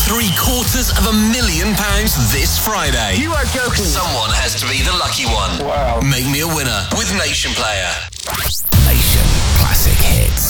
£750,000 this Friday. You are joking. Someone has to be the lucky one. Wow. Make me a winner with Nation Player. Nation